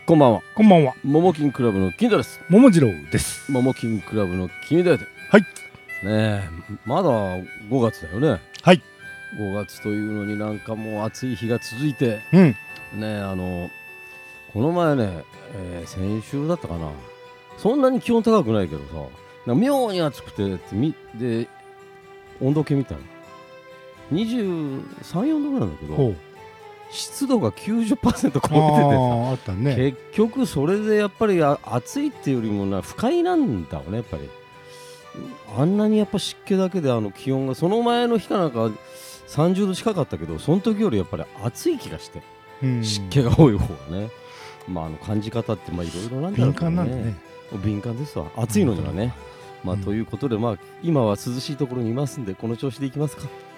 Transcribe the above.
こんばんは。 こんばんは。 ももキンクラブの金田です。 桃次郎です。 ももキンクラブの君だよ。 はい。 ねえ、まだ5月だよね。 はい。 5月というのになんかもう暑い日が続いて、 うん。 ねえ、この前ね、先週だったかな。そんなに気温高くないけどさ、なんか妙に暑くてで温度計見たら23、4度ぐらいなんだけど、 ほう。 湿度が 90% 超えててさ。 あったね。 結局それでやっぱり暑いっていうよりも不快なんだよね。やっぱりあんなにやっぱ湿気だけで気温がその前の日かなんか30度近かったけど、その時よりやっぱり暑い気がして、湿気が多い方がね、感じ方っていろいろなんだろうけどね。 敏感なんだね。 敏感ですわ、暑いのにはね。ということで今は涼しいところにいますんで、この調子でいきますか。